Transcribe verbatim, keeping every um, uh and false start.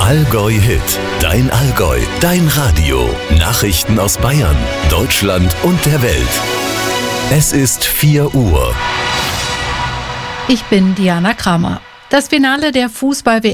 Allgäu Hit, dein Allgäu, dein Radio. Nachrichten aus Bayern, Deutschland und der Welt. Es ist vier Uhr. Ich bin Diana Kramer. Das Finale der Fußball-W